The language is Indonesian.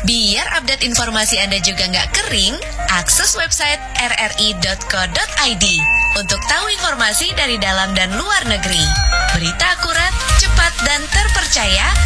Biar update informasi Anda juga nggak kering, akses website rri.co.id untuk tahu informasi dari dalam dan luar negeri. Berita akurat, cepat, dan terpercaya